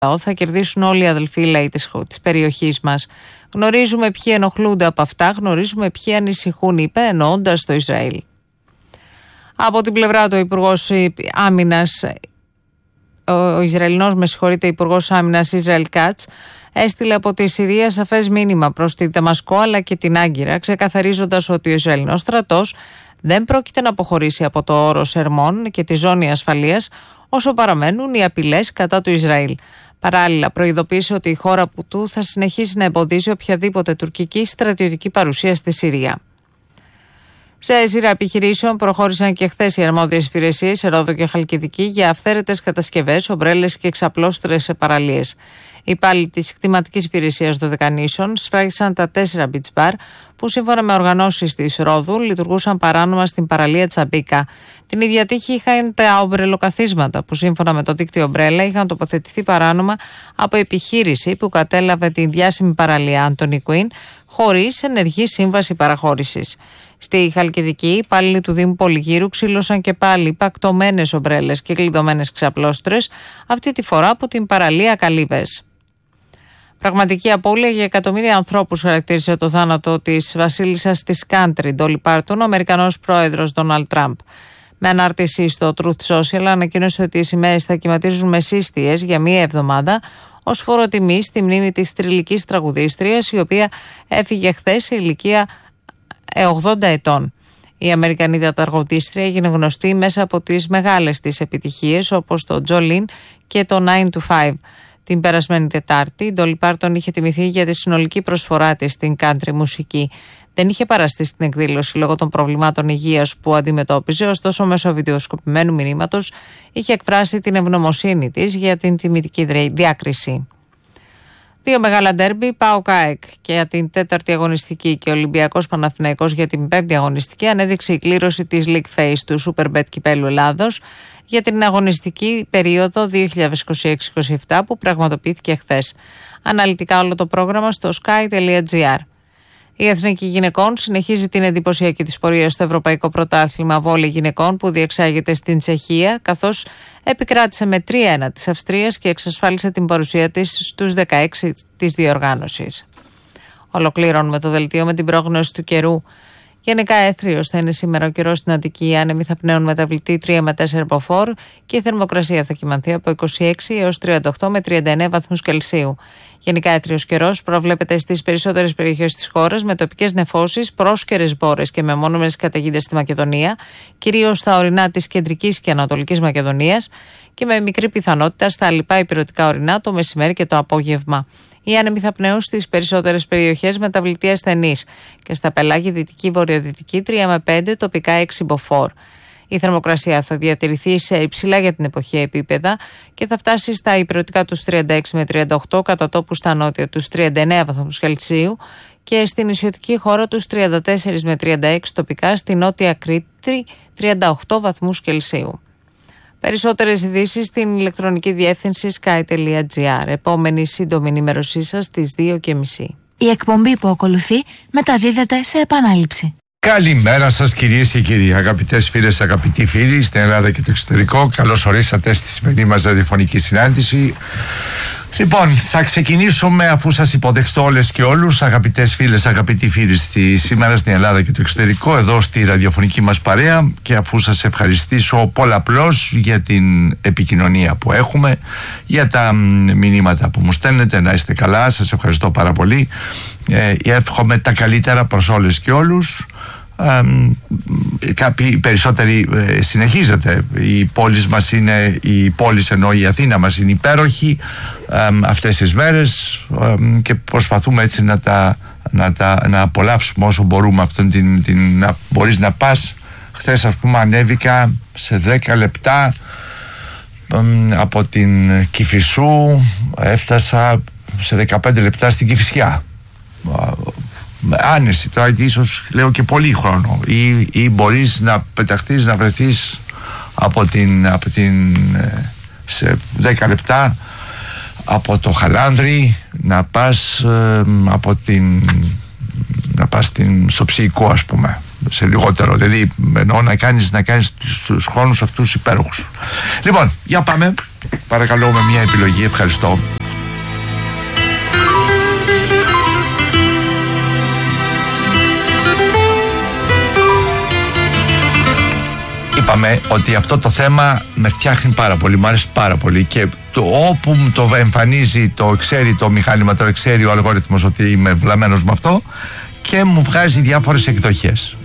θα κερδίσουν όλοι οι αδελφοί λαοί της περιοχής μας. Γνωρίζουμε ποιοι ενοχλούνται από αυτά, γνωρίζουμε ποιοι ανησυχούν, είπε, εννοώντας το Ισραήλ. Από την πλευρά του Υπουργός Άμυνας, ο Ισραηλινός Υπουργός Άμυνας Ισραήλ Κάτς έστειλε από τη Συρία σαφές μήνυμα προς τη Δαμασκό αλλά και την Άγκυρα, ξεκαθαρίζοντας ότι ο Ισραηλινός στρατός δεν πρόκειται να αποχωρήσει από το όρος Ερμών και τη ζώνη ασφαλείας όσο παραμένουν οι απειλές κατά του Ισραήλ. Παράλληλα, προειδοποίησε ότι η χώρα του θα συνεχίσει να εμποδίζει οποιαδήποτε τουρκική στρατιωτική παρουσία στη Συρία. Σε σειρά επιχειρήσεων προχώρησαν και χθες οι αρμόδιες υπηρεσίες σε Ρόδο και Χαλκιδική για αυθαίρετες κατασκευές, ομπρέλες και εξαπλώστρες σε παραλίες. Οι υπάλληλοι της κτηματικής υπηρεσίας Δωδεκανήσων σφράγισαν τα 4 beach bar που σύμφωνα με οργανώσεις της Ρόδου λειτουργούσαν παράνομα στην παραλία Τσαμπίκα. Την ίδια τύχη είχαν τα ομπρελοκαθίσματα που σύμφωνα με το δίκτυο ομπρέλα είχαν τοποθετηθεί παράνομα από επιχείρηση που κατέλαβε την διάσημη παραλία Άντονι Κουίν χωρίς ενεργή σύμβαση παραχώρησης. Στη Χαλκιδική, οι υπάλληλοι του Δήμου Πολυγύρου ξύλωσαν και πάλι πακτωμένες ομπρέλες και κλειδωμένες ξαπλώστρες, αυτή τη φορά από την παραλία Καλύβες. Πραγματική απώλεια για εκατομμύρια ανθρώπους χαρακτήρισε το θάνατο της βασίλισσας της Country, Ντόλι Πάρτον, ο Αμερικανός πρόεδρος Ντόναλντ Τραμπ. Με ανάρτηση στο Truth Social ανακοίνωσε ότι οι σημαίες θα κυματίζουν μεσίστιες για μία εβδομάδα ως φοροτιμή στη μνήμη της θρυλικής τραγουδίστριας, η οποία έφυγε χθες σε ηλικία 80 ετών. Η Αμερικανίδα τραγουδίστρια έγινε γνωστή μέσα από τις μεγάλες της επιτυχίες όπως το Jolene και το 9 to 5. Την περασμένη Τετάρτη, η Ντόλι Πάρτον είχε τιμηθεί για τη συνολική προσφορά της στην country μουσική. Δεν είχε παραστεί στην εκδήλωση λόγω των προβλημάτων υγείας που αντιμετώπιζε, ωστόσο μέσω βιντεοσκοπημένου μηνύματος είχε εκφράσει την ευγνωμοσύνη της για την τιμητική διάκριση. Δύο μεγάλα ντέρμπι, ΠΑΟΚ ΑΕΚ για την 4η αγωνιστική και Ολυμπιακός Παναθηναϊκός για την 5η αγωνιστική, ανέδειξε η κλήρωση της League Phase του Superbet Κυπέλλου Ελλάδος για την αγωνιστική περίοδο 2026-27 που πραγματοποιήθηκε χθες. Αναλυτικά όλο το πρόγραμμα στο sky.gr. Η Εθνική Γυναικών συνεχίζει την εντυπωσιακή της πορεία στο Ευρωπαϊκό Πρωτάθλημα Βόλεϊ Γυναικών που διεξάγεται στην Τσεχία, καθώς επικράτησε με 3-1 της Αυστρίας και εξασφάλισε την παρουσία της στους 16 της διοργάνωσης. Ολοκληρώνουμε το δελτίο με την πρόγνωση του καιρού. Γενικά έθριος θα είναι σήμερα ο καιρός στην Αττική. Οι άνεμοι θα πνέουν μεταβλητή 3 με 4 μποφόρ και η θερμοκρασία θα κυμανθεί από 26 έως 38 με 39 βαθμούς Κελσίου. Γενικά έθριος καιρός προβλέπεται στις περισσότερες περιοχές της χώρας με τοπικές νεφώσεις, πρόσκαιρες μπόρες και μεμόνωμενες καταιγίδες στη Μακεδονία, κυρίως στα ορεινά της κεντρικής και ανατολικής Μακεδονίας και με μικρή πιθανότητα στα λοιπά ηπειρωτικά ορεινά το μεσημέρι και το απόγευμα. Οι άνεμοι θα πνέουν στις περισσότερες περιοχές μεταβλητή ασθενής και στα πελάγια δυτική-βορειοδυτική 3 με 5, τοπικά 6 μποφόρ. Η θερμοκρασία θα διατηρηθεί σε υψηλά για την εποχή επίπεδα και θα φτάσει στα ηπειρωτικά τους 36 με 38, κατά τόπου στα νότια τους 39 βαθμούς Κελσίου και στην νησιωτική χώρα τους 34 με 36 τοπικά, στη νότια Κρήτη 38 βαθμούς Κελσίου. Περισσότερες ειδήσεις στην ηλεκτρονική διεύθυνση sky.gr. Επόμενη σύντομη ενημέρωσή σας στις 2:30. Η εκπομπή που ακολουθεί μεταδίδεται σε επανάληψη. Καλημέρα σας κυρίες και κύριοι, αγαπητές φίλες, αγαπητοί φίλοι στην Ελλάδα και το εξωτερικό. Καλώς ορίσατε στη σημερινή μας ραδιοφωνική συνάντηση. Λοιπόν, θα ξεκινήσουμε αφού σας υποδεχτώ όλες και όλους, αγαπητές φίλες, αγαπητοί φίλοι, σήμερα στην Ελλάδα και το εξωτερικό, εδώ στη ραδιοφωνική μας παρέα, και αφού σας ευχαριστήσω πολλαπλώς για την επικοινωνία που έχουμε, για τα μηνύματα που μου στέλνετε, να είστε καλά, σας ευχαριστώ πάρα πολύ. Εύχομαι τα καλύτερα προς όλες και όλους. Κάποιοι περισσότεροι συνεχίζεται. Η πόλη μας είναι, η πόλη ενώ η Αθήνα μας είναι υπέροχη αυτές τις μέρες και προσπαθούμε έτσι να απολαύσουμε όσο μπορούμε αυτόν να μπορείς να πας. Χθες ας πούμε ανέβηκα σε 10 λεπτά από την Κηφισού, έφτασα σε 15 λεπτά στην Κηφισιά. Άνεση, τώρα ίσως λέω και πολύ χρόνο, ή μπορείς να πεταχτείς, να βρεθείς από την σε 10 λεπτά από το Χαλάνδρι να πας στο Ψηϊκό ας πούμε, σε λιγότερο. Δηλαδή, εννοώ να κάνεις τους χρόνους αυτούς υπέροχους. Λοιπόν, για πάμε. Παρακαλώ με μια επιλογή. Ευχαριστώ. Είπαμε ότι αυτό το θέμα με φτιάχνει πάρα πολύ, μου αρέσει πάρα πολύ και όπου το εμφανίζει, το ξέρει το μηχάνημα, το ξέρει ο αλγόριθμος ότι είμαι βλαμμένος με αυτό και μου βγάζει διάφορες εκδοχές.